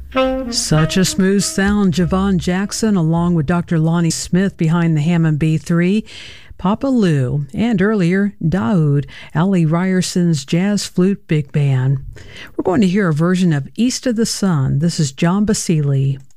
Such a smooth sound. Javon Jackson along with Dr. Lonnie Smith behind the Hammond B3, Papa Lou, and earlier Daoud, Ali Ryerson's Jazz Flute Big Band. We're going to hear a version of East of the Sun. This is John Basili.